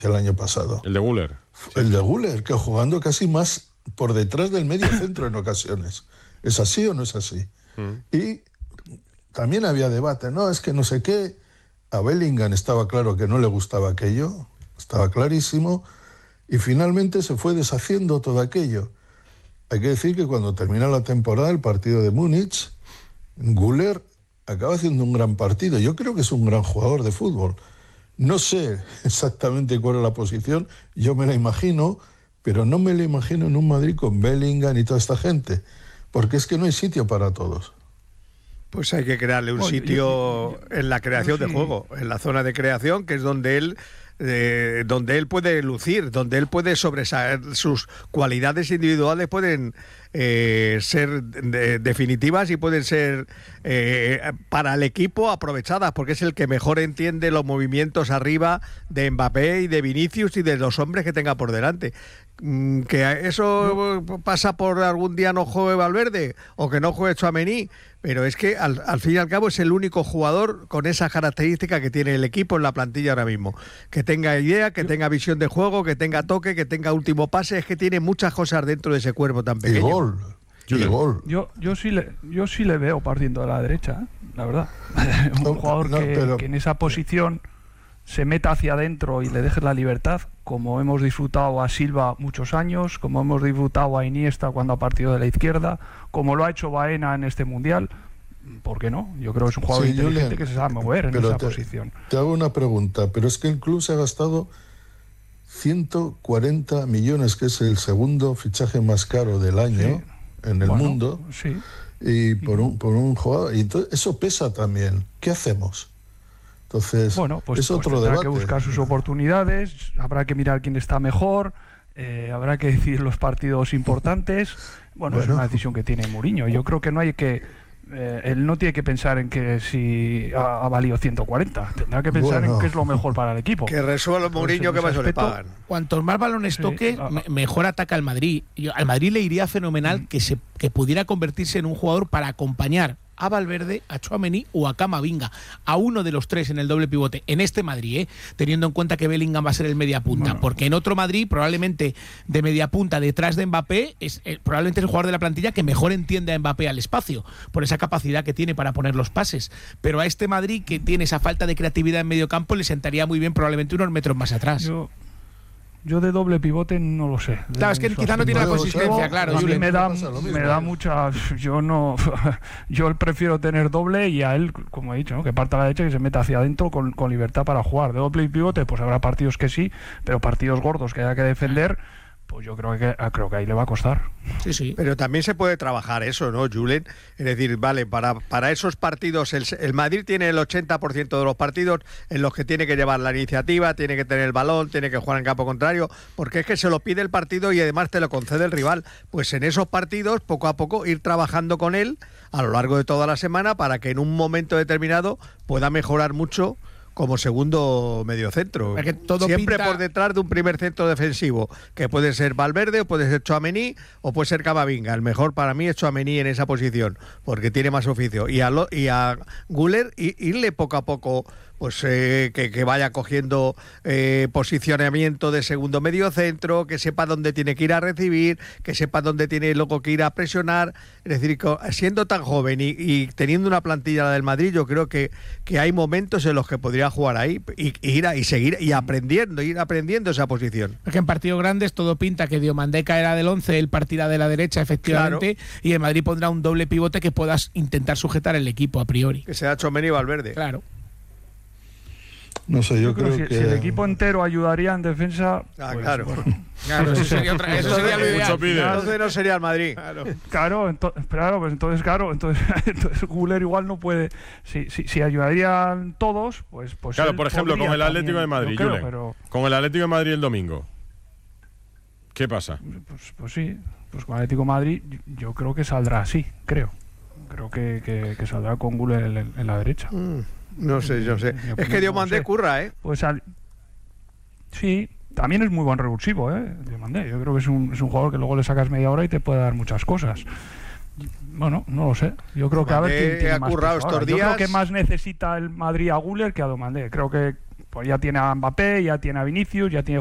el año pasado. El de Güler. El de Güler, que jugando casi más por detrás del medio centro en ocasiones. ¿Es así o no es así? Y también había debate, ¿no? Es que no sé qué. A Bellingham estaba claro que no le gustaba aquello, estaba clarísimo, y finalmente se fue deshaciendo todo aquello. Hay que decir que cuando termina la temporada, el partido de Múnich, Güler acaba haciendo un gran partido. Yo creo que es un gran jugador de fútbol. No sé exactamente cuál es la posición, yo me la imagino, pero no me la imagino en un Madrid con Bellingham y toda esta gente, porque es que no hay sitio para todos. Pues hay que crearle un sitio en la creación de juego, en la zona de creación, que es donde él puede lucir, donde él puede sobresalir, sus cualidades individuales pueden ser definitivas y pueden ser para el equipo aprovechadas, porque es el que mejor entiende los movimientos arriba de Mbappé y de Vinicius y de los hombres que tenga por delante. Que eso pasa por algún día no juegue Valverde o que no juegue Tchouaméni, pero es que al fin y al cabo es el único jugador con esa característica que tiene el equipo en la plantilla ahora mismo, que tenga idea, que tenga visión de juego, que tenga toque, que tenga último pase. Es que tiene muchas cosas dentro de ese cuerpo tan pequeño. Y gol. Yo sí le veo partiendo de la derecha, la verdad. Un jugador que en esa posición se meta hacia adentro y le deje la libertad, como hemos disfrutado a Silva muchos años, como hemos disfrutado a Iniesta cuando ha partido de la izquierda, como lo ha hecho Baena en este Mundial. ¿Por qué no? Yo creo que es un jugador inteligente que se sabe mover en esa posición. Te hago una pregunta, pero es que el club se ha gastado 140 millones, que es el segundo fichaje más caro del año en el mundo, y por un jugador. Y entonces, eso pesa también. ¿Qué hacemos? Entonces, pues es otro tendrá debate. que buscar sus oportunidades, habrá que mirar quién está mejor, habrá que decidir los partidos importantes. Es una decisión que tiene Mourinho. Yo creo que no hay que... él no tiene que pensar en que si ha valido 140, tendrá que pensar en qué es lo mejor para el equipo. Que resuelva Mourinho, que más le pagan. Cuantos más balones toque, mejor ataca al Madrid. Al Madrid le iría fenomenal que pudiera convertirse en un jugador para acompañar a Valverde, a Tchouaméni o a Camavinga, a uno de los tres en el doble pivote, en este Madrid, teniendo en cuenta que Bellingham va a ser el mediapunta, porque en otro Madrid, probablemente de mediapunta detrás de Mbappé, probablemente es el jugador de la plantilla que mejor entiende a Mbappé al espacio, por esa capacidad que tiene para poner los pases, pero a este Madrid, que tiene esa falta de creatividad en medio campo, le sentaría muy bien probablemente unos metros más atrás. Yo de doble pivote no lo sé. Claro, es que quizá no tiene la consistencia, claro. A mí me da mucha... Yo prefiero tener doble y a él, como he dicho, ¿no?, que parta a la derecha y que se meta hacia adentro con libertad para jugar. De doble y pivote, pues habrá partidos que sí, pero partidos gordos que haya que defender, pues yo creo que ahí le va a costar. Sí. Pero también se puede trabajar eso, ¿no, Julen? Es decir, vale, para esos partidos, el Madrid tiene el 80% de los partidos en los que tiene que llevar la iniciativa, tiene que tener el balón, tiene que jugar en campo contrario, porque es que se lo pide el partido y además te lo concede el rival. Pues en esos partidos, poco a poco, ir trabajando con él a lo largo de toda la semana para que en un momento determinado pueda mejorar mucho como segundo mediocentro, siempre por detrás de un primer centro defensivo, que puede ser Valverde, o puede ser Tchouaméni, o puede ser Camavinga. El mejor para mí es Tchouaméni en esa posición, porque tiene más oficio. Y a Güler irle poco a poco, pues que vaya cogiendo posicionamiento de segundo mediocentro, que sepa dónde tiene que ir a recibir, que sepa dónde tiene luego que ir a presionar. Es decir, siendo tan joven y teniendo una plantilla la del Madrid, yo creo que hay momentos en los que podría jugar ahí y seguir ir aprendiendo esa posición. Porque en partidos grandes todo pinta que Diomandé caerá del 11, él partirá de la derecha, efectivamente, y el Madrid pondrá un doble pivote que puedas intentar sujetar el equipo a priori. Que sea Tchouaméni y Valverde. Claro. No sé, yo creo que... Si el equipo entero ayudaría en defensa... Claro, eso sería lo ideal. Entonces no sería el Madrid. Entonces Güler igual no puede... Si ayudarían todos, pues claro, por ejemplo, con el Atlético de Madrid, con el Atlético de Madrid el domingo, ¿qué pasa? Pues sí, pues con el Atlético de Madrid yo creo que saldrá así, creo que saldrá con Güler en la derecha. No sé. Es que Diomandé curra, ¿eh? Pues sí, también es muy buen revulsivo, Diomandé. Yo creo que es un jugador que luego le sacas media hora y te puede dar muchas cosas. Bueno, no lo sé. Yo creo que a ver quién tiene más peso ahora. Yo creo que más necesita el Madrid a Güler que a Diomandé. Creo que Pues ya tiene a Mbappé, ya tiene a Vinicius, ya tiene